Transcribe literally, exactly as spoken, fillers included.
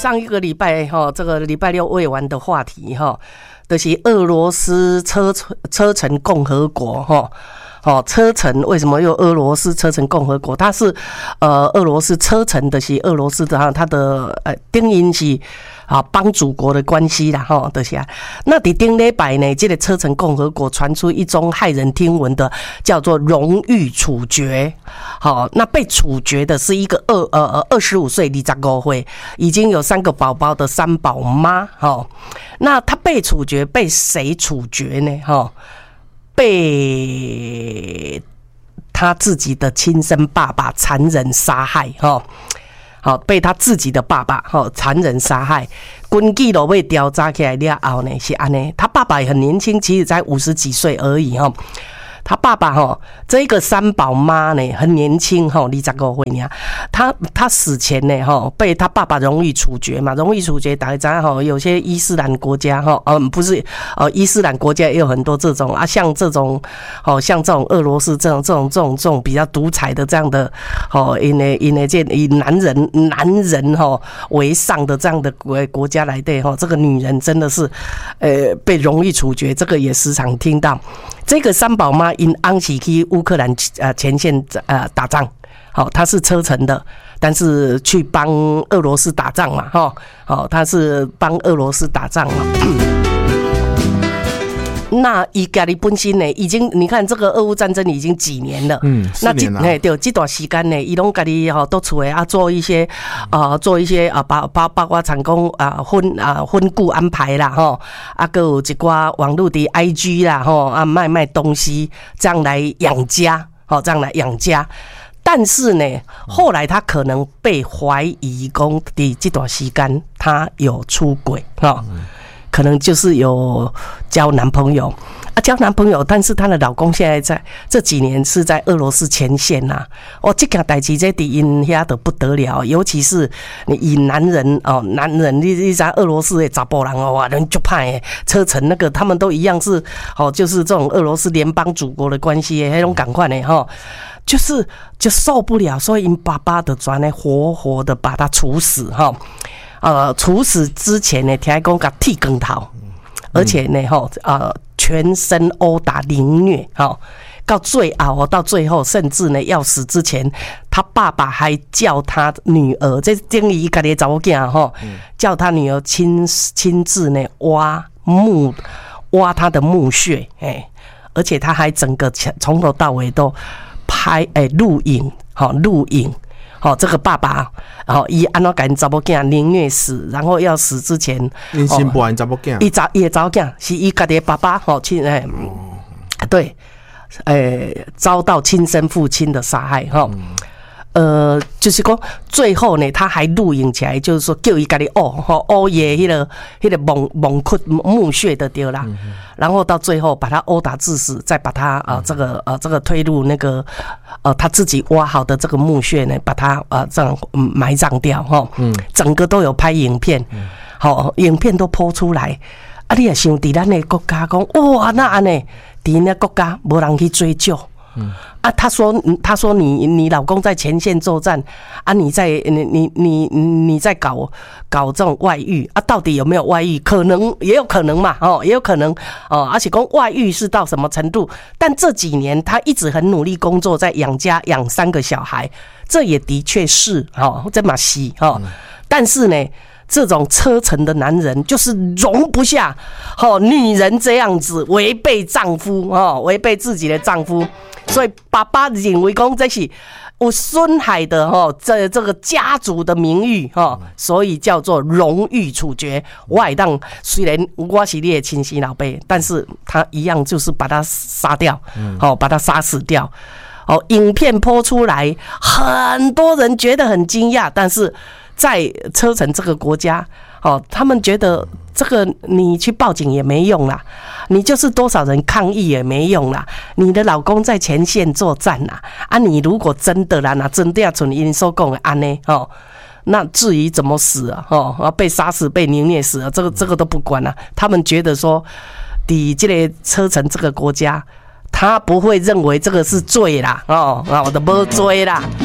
上一个礼拜哈，这个礼拜六未完的话题哈，就是俄罗斯车车臣共和国哈。哦，车臣为什么又俄罗斯车臣共和国？它是呃俄罗斯车臣的是俄罗斯的哈，它的呃定义是啊帮祖国的关系啦哈，就是。那伫顶礼拜呢，这个车臣共和国传出一宗骇人听闻的叫做荣誉处决。好，那被处决的是一个二呃二十五岁二十五岁，已经有三个宝宝的三宝妈。哈，那她被处决，被谁处决呢？哈？被他自己的亲生爸爸残忍杀害，哈，好，被他自己的爸爸哈残忍杀害。根据都被调查起来了后呢，是安尼，他爸爸也很年轻，其实才五十几岁而已哈。他爸爸哈，这个三宝妈呢很年轻哈，二十五岁呢。他他死前呢哈，被他爸爸荣誉处决嘛，荣誉处决大家知道哈，有些伊斯兰国家哈，嗯不是呃伊斯兰国家也有很多这种啊，像这种哦，像这种俄罗斯这种这种这种这种比较独裁的这样的哦，因为因为这以男人男人哈为上的这样的国国家来对哈，这个女人真的是呃被荣誉处决，这个也时常听到。这个三宝妈因安喜去乌克兰呃前线呃打仗，好，她是车臣的，但是去帮俄罗斯打仗嘛，哈，好，她是帮俄罗斯打仗嘛。那伊家己本身呢，已经你看这个俄乌战争已经几年了， 嗯，四年了。 那对这段时间呢，伊拢家己吼都厝诶啊，做一些啊、呃，做一些啊，包包包括成功啊婚啊婚顾安排啦，吼，啊，还有一寡网络的 I G 啦，吼啊卖卖东西，这样来养家，吼这样来养家。但是呢，后来他可能被怀疑讲，伫这段时间他有出轨，哈。可能就是有交男朋友啊，交男朋友，但是她的老公现在在这几年是在俄罗斯前线呐、啊。哦，这件代志在伫因遐的不得了，尤其是你以男人哦，男人你你在俄罗斯的查甫人哦，哇，人就派诶，车臣那个他们都一样是哦，就是这种俄罗斯联邦祖国的关系诶，那种感觉呢哈，就是就受不了，所以因爸爸的转呢，活活的把他处死哈。呃，处死之前呢，听讲甲剃光头，而且呢，吼，呃，全身殴打凌虐，哈，到最后，到最后，甚至呢，要死之前，他爸爸还叫他女儿，这等于家己查某囝哈，叫他女儿亲亲自呢挖墓，挖他的墓穴，哎，而且他还整个从头到尾都拍，哎，录影，好，录影。哦，这个爸爸，哦，伊安怎甲因查某囝凌虐死，然后要死之前， 因心不安查某囝， 伊查伊的查某囝是伊家己的爸爸，吼亲诶，对，诶，遭到亲生父亲的杀害，哈。呃，就是讲最后呢，他还录影起来，就是说叫伊家己哦，吼哦耶，迄个迄个蒙蒙窟墓穴的对啦，然后到最后把他殴打致死，再把他呃这个呃这个推入那个呃他自己挖好的这个墓穴呢，把他呃这样埋葬掉哈，整个都有拍影片，好，影片都播出来，啊，你也想伫咱的国家讲哇，那安尼伫那国家无人去追究。嗯啊，他说，他说你你老公在前线作战啊，你在你你你你在搞搞这种外遇啊，到底有没有外遇？可能也有可能嘛，哦，也有可能哦，而且讲外遇是到什么程度？但这几年他一直很努力工作，在养家养三个小孩，这也的确是哦，这么细哦，但是呢。这种车臣的男人就是容不下，哦，女人这样子违背丈夫，哦，违背自己的丈夫，所以爸爸认为讲这是有损害的，哦，这这个家族的名誉，哦，所以叫做荣誉处决。我也当虽然我是你的亲生老爸，但是他一样就是把他杀掉，哦，把他杀死掉。哦，影片播出来，很多人觉得很惊讶，但是。在车臣这个国家，哦，他们觉得这个你去报警也没用啦，你就是多少人抗议也没用啦。你的老公在前线作战啦，啊，你如果真的啦，那真的要像因所讲的安呢，哦，那至于怎么死啊，哦，被杀死、被凌虐死啊，这个这个都不管了。他们觉得说，伫这个车臣这个国家。他不会认为这个是罪啦，哦，我的没罪啦，